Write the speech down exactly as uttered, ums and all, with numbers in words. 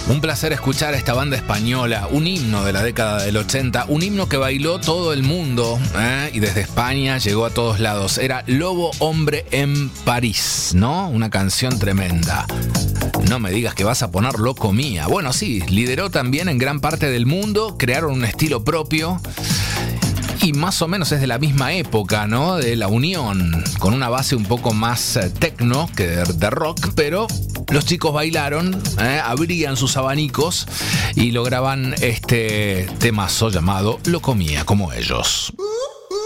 Un placer escuchar a esta banda española, un himno de la década del ochenta, un himno que bailó todo el mundo, ¿eh? Y desde España llegó a todos lados. Era Lobo Hombre en París, ¿no? Una canción tremenda. No me digas que vas a poner Loco Mía. Bueno, sí, lideró también en gran parte del mundo, crearon un estilo propio. Y más o menos es de la misma época, ¿no? De la unión, con una base un poco más eh, techno que de, de rock, pero los chicos bailaron, eh, abrían sus abanicos y lograban este temazo llamado Loco Mía, como ellos.